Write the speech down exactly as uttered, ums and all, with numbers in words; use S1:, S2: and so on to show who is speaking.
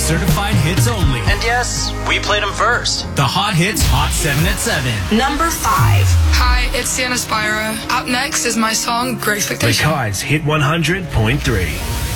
S1: certified hits only.
S2: And yes, we played them first.
S1: The Hot Hits Hot seven at seven.
S3: Number five.
S4: Hi, it's Sienna Spyro. Up next is my song, Great Expectations.
S5: The Kids Hit one hundred point three.